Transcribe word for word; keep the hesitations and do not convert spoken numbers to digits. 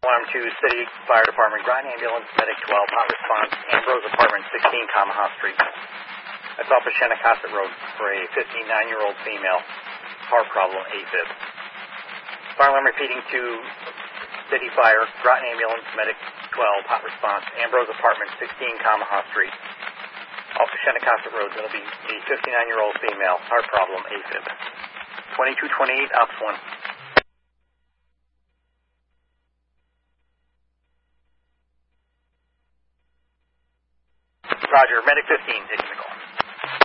alarm to City Fire Department, Groton Ambulance, Medic twelve, hot response, Ambrose Apartment, sixteen Kamaha Street. That's off of Shinnecock Road for a fifty-nine-year-old female. Heart problem, AFib. Fire alarm repeating to City Fire, Groton Ambulance, Medic twelve, hot response, Ambrose Apartment, sixteen Kamaha Street. Off of Shinnecock Road, that'll be a fifty-nine-year-old female. Heart problem, AFib. twenty-two twenty-eight, Ops one. Roger, Medic fifteen,